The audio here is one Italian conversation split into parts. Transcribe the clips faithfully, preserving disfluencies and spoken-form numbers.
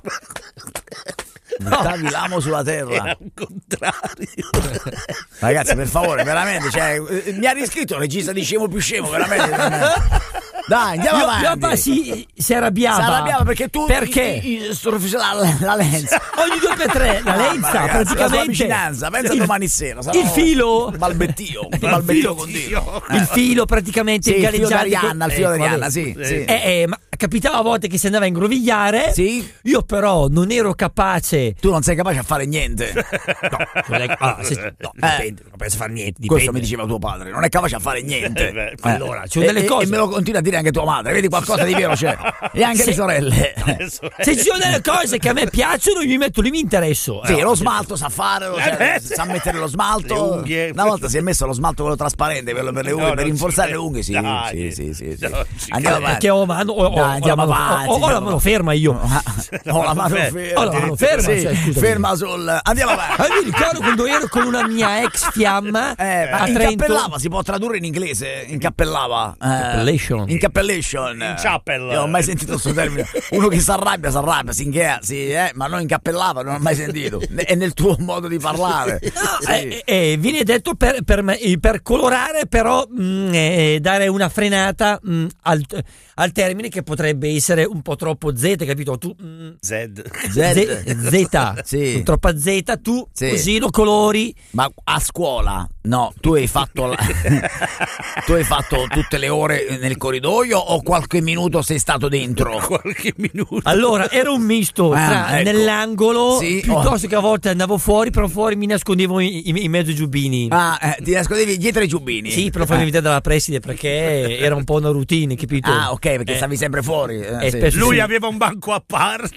Buttavi l'amo sulla terra. Era un contrario. Ragazzi, per favore, veramente, cioè, mi ha riscritto il regista di Scemo più Scemo, veramente. Dai, andiamo Mio, avanti. mio papà si, si arrabbiava. Si arrabbiava perché tu Perché? I, i, i, la, la lenza. Ogni due per tre la lenza, ah, ragazzi, praticamente. la vicinanza, pensa il, domani sera. Sarò il filo. Un balbettio, un balbettio continuo. Il filo praticamente sì, il filo galleggiante. d'Arianna, il filo eh, d'Arianna, vabbè. sì, sì. Eh, eh, ma capitava a volte che si andava a ingrovigliare. Sì. Io però non ero capace. Tu non sei capace a fare niente. No, non è, ah, se, no dipende, non penso fare niente. Dipende. Questo mi diceva tuo padre, non è capace a fare niente. Eh, beh, Eh. Allora, ci sono delle e, cose. E me lo continua a dire anche tua madre, vedi qualcosa di vero c'è. E anche Se- le sorelle. Se ci sono delle cose che a me piacciono, io mi metto lì, mi interesso. Sì, Eh, lo smalto sa fare, cioè, Eh, sa mettere lo smalto. le unghie. Una volta si è messo lo smalto quello trasparente, quello per le unghie, No, per non rinforzare ci le unghie, sì, dai. sì, sì, sì, sì. Non ci Andiamo credo. avanti. Perché ho, mano, ho, ho, Dai, ho la andiamo mano, avanti, ho, ho la andiamo mano ferma io. Ho la mano ferma. Ho la mano ferma, Sì, cioè, scusami. ferma sul. Andiamo avanti. Ah, io ricordo quando ero con una mia ex fiamma Eh, ma a Trento. incappellava si può tradurre in inglese? Incappellava. Eh, Incappellation. Incappellation. In chapel. Io non ho mai sentito questo termine. Uno che si arrabbia, si arrabbia, si inghea, sì, eh, ma non incappellava, non ho mai sentito. È nel tuo modo di parlare. Sì. Eh, eh, viene detto per, per, me- per colorare, però mh, eh, dare una frenata mh, al, al termine che potrebbe essere un po' troppo Z, capito? Tu mh, Zed. Z, Z, Sì. troppa Z, tu Sì. così lo colori. Ma a scuola, no, tu hai fatto la- tu hai fatto tutte le ore nel corridoio o qualche minuto sei stato dentro? Qualche minuto. Allora era un misto Ah, tra ecco. nell'angolo, Sì, piuttosto che a volte andavo fuori, però fuori mi nascondevo in, in- in mezzo ai giubbini. Ah, eh, ti nascondevi dietro i giubini? Sì, però farmi vedere dalla preside perché era un po' una routine, capito? Ah, ok, perché Eh. stavi sempre fuori. eh, Eh, sì. spesso Lui sì. aveva un banco a parte.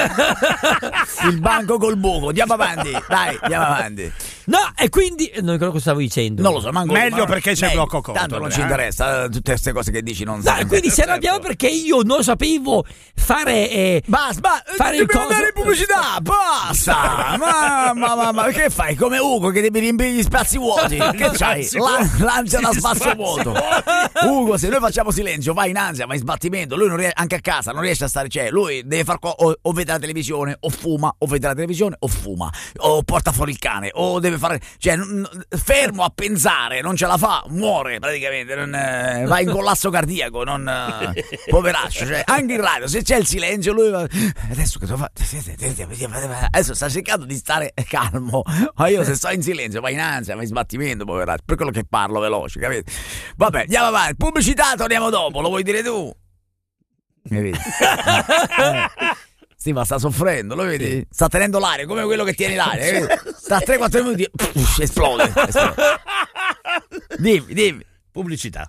Il banco col buco. Andiamo avanti, dai, andiamo avanti. No, e quindi non ricordo cosa stavo dicendo. Non lo so, manco Meglio ma- perché c'è meglio. blocco conto, Tanto non ci eh. interessa, eh, tutte queste cose che dici non No, sai. e quindi si arrabbiava perché io non sapevo fare eh, Basta, basta, fare il dobbiamo coso. andare in pubblicità, basta. ma, ma, ma, ma che fai? Come Ugo che devi riempire gli spazi vuoti? Che c'hai? Spazi La- vuoti. lancia da Gli spazio spazi vuoto. vuoti. Ugo, se noi facciamo silenzio, va in ansia, va in sbattimento. Lui non riesce, anche a casa non riesce a stare, cioè, lui deve far co- o, o vede la televisione, o fuma, o vede la televisione, o fuma, o porta fuori il cane, o deve fare, cioè, n- n- fermo a pensare, non ce la fa, muore praticamente, non, eh, va in collasso cardiaco, non, eh, poveraccio, cioè, anche in radio, se c'è il silenzio, lui va, adesso che devo fare? Adesso sta cercando di stare calmo, ma io se sto in silenzio, va in ansia, va in sbattimento, poveraccio, per quello che parlo veloce, capito? Vabbè, andiamo avanti, pubblicità, torniamo dopo, lo vuoi dire tu? Mi vedi? Eh. Sì, ma sta soffrendo, lo vedi? Sta tenendo l'aria, come quello che tieni l'aria, vedi? Sta tre quattro minuti e pff, esplode, esplode. Dimmi, dimmi. Pubblicità.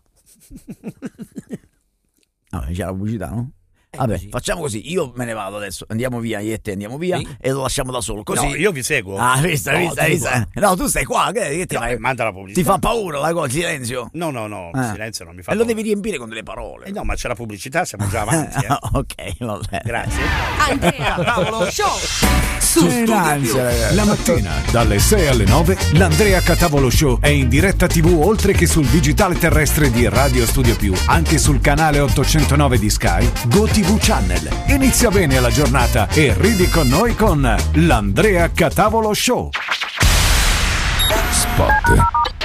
No, c'è la pubblicità, no? Vabbè, così. facciamo così, io me ne vado adesso, andiamo via, io e te andiamo via Sì. e lo lasciamo da solo, così. No, io vi seguo. Ah, vista, No, vista, tu vista. No, tu stai qua, che, che ti, No, fai? manda la pubblicità. Ti fa paura la cosa, il silenzio? No, no, no, Ah. il silenzio non mi fa E lo paura. devi riempire con delle parole. Eh no, ma c'è la pubblicità, siamo già avanti. Eh. Ok, va bene. Grazie. Andrea Catavolo Show su C'è in Studio ansia, Più. ragazzi. La mattina, dalle sei alle nove, l'Andrea Catavolo Show è in diretta tivù oltre che sul digitale terrestre di Radio Studio Più, anche sul canale ottocentonove di Sky, GoTV Channel. Inizia bene la giornata e ridi con noi con l'Andrea Catavolo Show. Spot.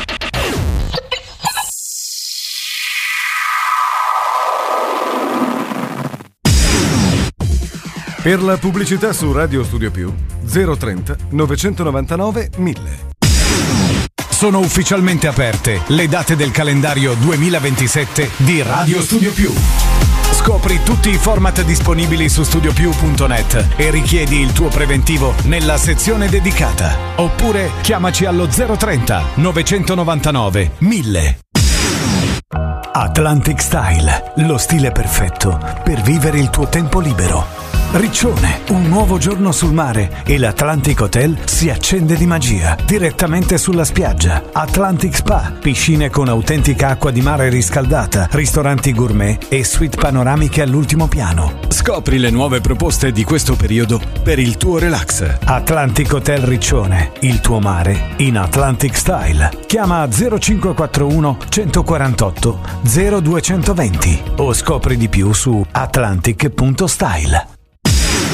Per la pubblicità su Radio Studio Più zero trenta novecentonovantanove mille. Sono ufficialmente aperte le date del calendario duemilaventisette di Radio Studio Più. Scopri tutti i format disponibili su studio più punto net e richiedi il tuo preventivo nella sezione dedicata. Oppure chiamaci allo zero trenta novecentonovantanove mille. Atlantic Style, lo stile perfetto per vivere il tuo tempo libero. Riccione, un nuovo giorno sul mare e l'Atlantic Hotel si accende di magia direttamente sulla spiaggia. Atlantic Spa, piscine con autentica acqua di mare riscaldata, ristoranti gourmet e suite panoramiche all'ultimo piano. Scopri le nuove proposte di questo periodo per il tuo relax. Atlantic Hotel Riccione, il tuo mare in Atlantic Style. Chiama zero cinque quattro uno centoquarantotto zero duecentoventi o scopri di più su atlantic punto style.